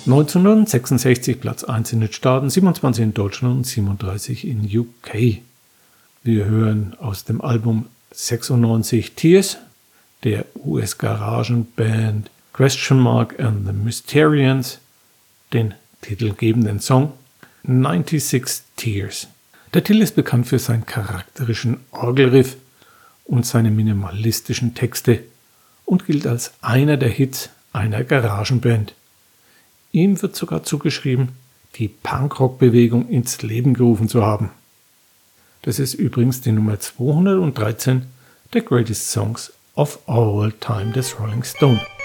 1966 Platz 1 in den Staaten, 27 in Deutschland und 37 in UK. Wir hören aus dem Album 96 Tears der US-Garagenband Question Mark and the Mysterians den titelgebenden Song 96 Tears. Der Titel ist bekannt für seinen charakterischen Orgelriff und seine minimalistischen Texte und gilt als einer der Hits einer Garagenband. Ihm wird sogar zugeschrieben, die Punkrock-Bewegung ins Leben gerufen zu haben. Das ist übrigens die Nummer 213 der Greatest Songs of All Time des Rolling Stone.